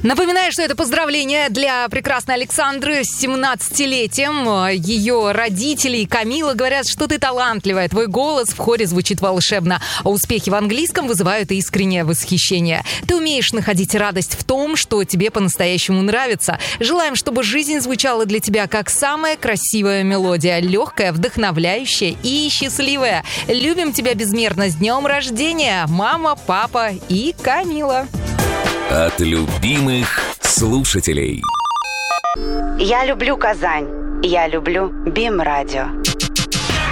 Напоминаю, что это поздравление для прекрасной Александры с 17-летием. Ее родители и Камила говорят, что ты талантливая. Твой голос в хоре звучит волшебно, а успехи в английском вызывают искреннее восхищение. Ты умеешь находить радость в том, что тебе по-настоящему нравится. Желаем, чтобы жизнь звучала для тебя как самая красивая мелодия. Легкая, вдохновляющая и счастливая. Любим тебя безмерно. С днем рождения, мама, папа и Камила. От любимых слушателей. Я люблю Казань. Я люблю БИМ Радио.